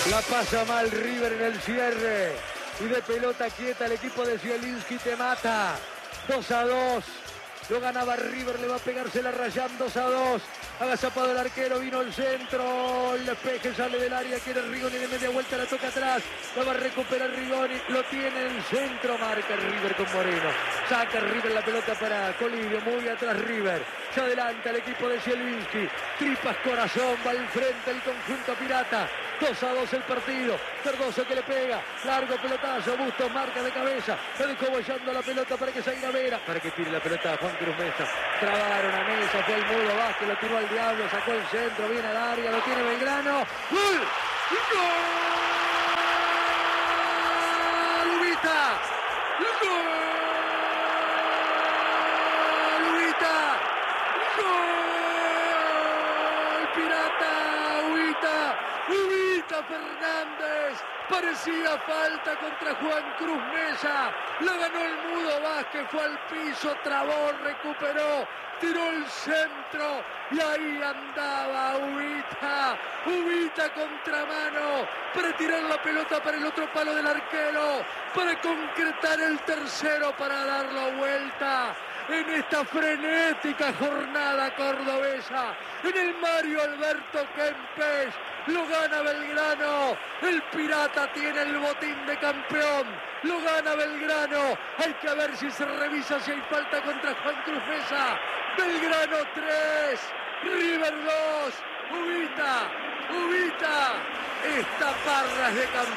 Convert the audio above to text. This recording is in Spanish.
La pasa mal River en el cierre. Y de pelota quieta el equipo de Zielinski te mata. 2-2. Lo ganaba River, le va a pegarse la Rayán. 2-2. Agazapado el arquero, vino el centro. El despeje sale del área. Quiere Rigoni de media vuelta, la toca atrás. Lo va a recuperar Rigoni. Lo tiene en el centro. Marca River con Moreno. Saca River la pelota para Colidio. Muy atrás River. Se adelanta el equipo de Zielinski. Tripas corazón. Va al frente el conjunto pirata. 2-2 el partido. Cardoso que le pega. Largo pelotazo. Bustos marca de cabeza. Se dejó bollando la pelota para que salga Vera. Para que tire la pelota a Juan Cruz Mesa. Trabaron a Mesa. Fue el Mudo Vázquez. Lo tiró al diablo. Sacó el centro. Viene al área. Lo tiene Belgrano. ¡Gol! ¡Gol! ¡Ubita! ¡Gol! ¡Ubita! ¡Gol! ¡Pirata! ¡Ubita! ¡Ubita Fernández! Parecía falta contra Juan Cruz Mesa. La ganó el Mudo Vázquez, fue al piso, trabó, recuperó, tiró el centro y ahí andaba Ubita. Ubita contramano para tirar la pelota para el otro palo del arquero, para concretar el tercero, para dar la vuelta en esta frenética jornada cordobesa. En el Mario Alberto Kempes lo gana Belgrano. El Pirata tiene el botín de campeón. Lo gana Belgrano. Hay que ver si se revisa si hay falta contra Juan Cruz Mesa. Belgrano 3, River 2. Ubita, Ubita. Esta parra es de campeón.